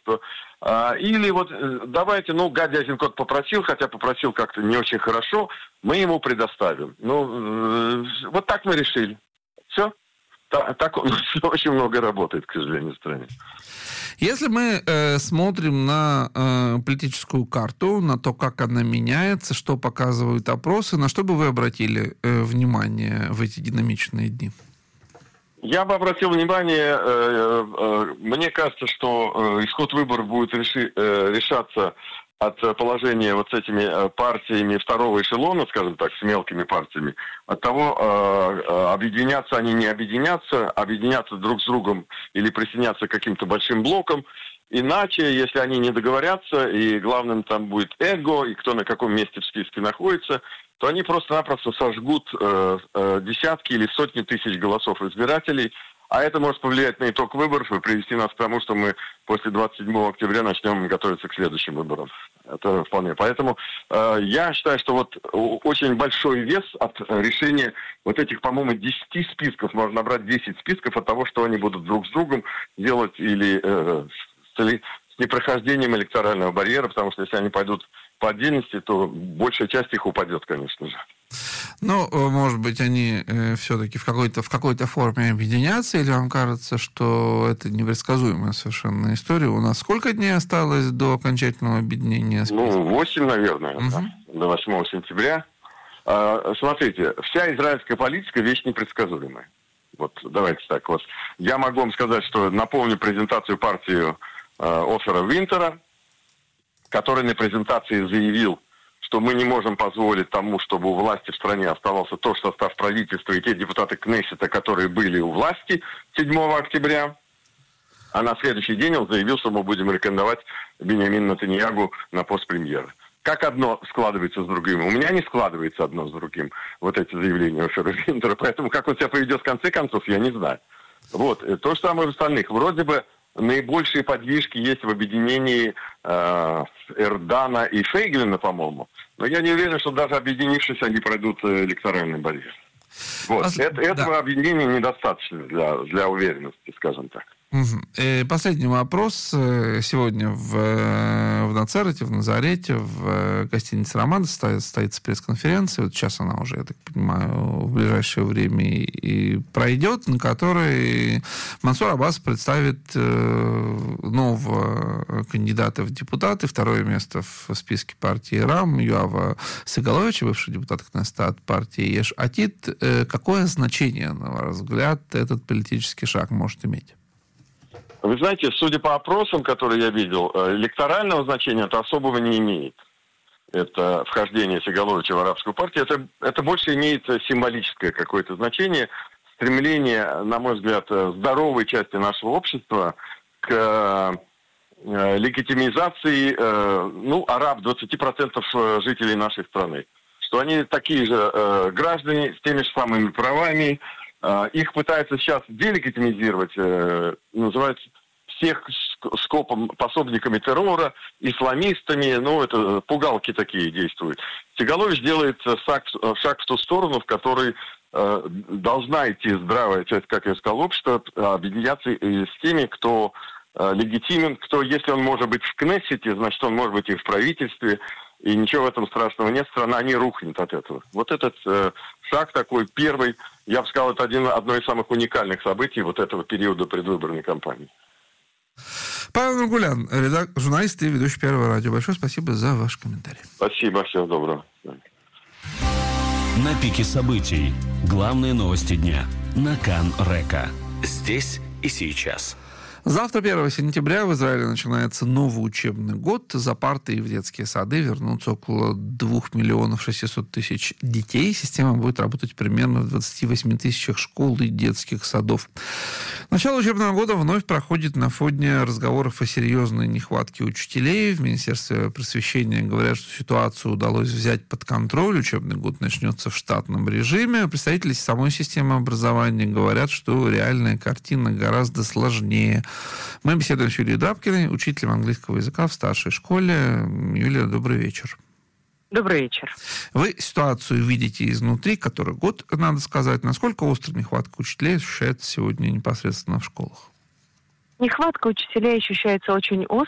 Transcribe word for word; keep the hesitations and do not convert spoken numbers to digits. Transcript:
руководство. Или вот давайте, ну, один код попросил, хотя попросил как-то не очень хорошо, мы ему предоставим. Ну, вот так мы решили. Все. Так, так он очень много работает, к сожалению, в стране. Если мы э, смотрим на э, политическую карту, на то, как она меняется, что показывают опросы, на что бы вы обратили э, внимание в эти динамичные дни? Я бы обратил внимание, э, э, мне кажется, что э, исход выборов будет реши, э, решаться от положения вот с этими партиями второго эшелона, скажем так, с мелкими партиями, от того, э, объединятся они, не объединятся, объединяться друг с другом или присоединяться к каким-то большим блокам. Иначе, если они не договорятся, и главным там будет эго, и кто на каком месте в списке находится, то они просто-напросто сожгут э, э, десятки или сотни тысяч голосов избирателей, а это может повлиять на итог выборов и привести нас к тому, что мы после двадцать седьмого октября начнем готовиться к следующим выборам. Это вполне. Поэтому э, я считаю, что вот очень большой вес от решения вот этих, по-моему, десяти списков, можно набрать десять списков от того, что они будут друг с другом делать или э, с, с непрохождением электорального барьера, потому что если они пойдут по отдельности, то большая часть их упадет, конечно же. Ну, может быть, они э, все-таки в какой-то, в какой-то форме объединятся, или вам кажется, что это непредсказуемая совершенно история? У нас сколько дней осталось до окончательного объединения списка? Ну, восемь, наверное, угу. да, до восьмого сентября. А, смотрите, вся израильская политика вещь непредсказуемая. Вот давайте так вот. Я могу вам сказать, что напомню презентацию партии э, Оффера Винтера, который на презентации заявил, что мы не можем позволить тому, чтобы у власти в стране оставался тот состав правительства и те депутаты Кнессета, которые были у власти седьмого октября. А на следующий день он заявил, что мы будем рекомендовать Биньямина Нетаньяху на пост премьера. Как одно складывается с другим? У меня не складывается одно с другим, вот эти заявления Оффера Винтера. Поэтому как он себя поведет в конце концов, я не знаю. Вот. То же самое в остальных. Вроде бы наибольшие подвижки есть в объединении э, Эрдана и Фейгелина, по-моему. Но я не уверен, что даже объединившись, они пройдут электоральный барьер. Вот. Пос... Это, этого да. объединения недостаточно для, для уверенности, скажем так. Угу. И последний вопрос. Сегодня в, в Нацерете, в Назарете, в гостинице «Роман» состоится пресс-конференция. Вот сейчас она уже, я так понимаю, в ближайшее время и пройдет, на которой Мансур Аббас представит нового кандидата в депутаты. Второе место в списке партии РАМ Юава Сагаловича, бывший депутат Кнессета от партии Еш Атид. Какое значение, на ваш взгляд, этот политический шаг может иметь? Вы знаете, судя по опросам, которые я видел, электорального значения это особого не имеет. Это вхождение Сагаловича в арабскую партию. Это, это больше имеет символическое какое-то значение. Стремление, на мой взгляд, здоровой части нашего общества к э, легитимизации, э, ну, араб, двадцать процентов жителей нашей страны. Что они такие же э, граждане с теми же самыми правами. Их пытаются сейчас делегитимизировать, называют всех скопом пособниками террора, исламистами, ну, это пугалки такие действуют. Сагалович делает шаг, шаг в ту сторону, в которой э, должна идти здравая часть, как я сказал, общества, объединяться с теми, кто э, легитимен, кто, если он может быть в Кнессете, значит, он может быть и в правительстве, и ничего в этом страшного нет, страна не рухнет от этого. Вот этот э, шаг такой первый, я бы сказал, это один, одно из самых уникальных событий вот этого периода предвыборной кампании. Павел Нургулян, редактор, журналист и ведущий Первого радио. Большое спасибо за ваш комментарий. Спасибо, всего доброго. На пике событий. Главные новости дня. На Кан Река. Здесь и сейчас. Завтра, первого сентября, в Израиле начинается новый учебный год. За парты и в детские сады вернутся около двух миллионов шестисот тысяч детей. Система будет работать примерно в двадцати восьми тысячах школ и детских садов. Начало учебного года вновь проходит на фоне разговоров о серьезной нехватке учителей. В Министерстве просвещения говорят, что ситуацию удалось взять под контроль. Учебный год начнется в штатном режиме. Представители самой системы образования говорят, что реальная картина гораздо сложнее. Мы беседуем с Юлией Драбкиной, учителем английского языка в старшей школе. Юлия, добрый вечер. Добрый вечер. Вы ситуацию видите изнутри, который год, надо сказать. Насколько острая нехватка учителей ощущается сегодня непосредственно в школах? Нехватка учителей ощущается очень остро.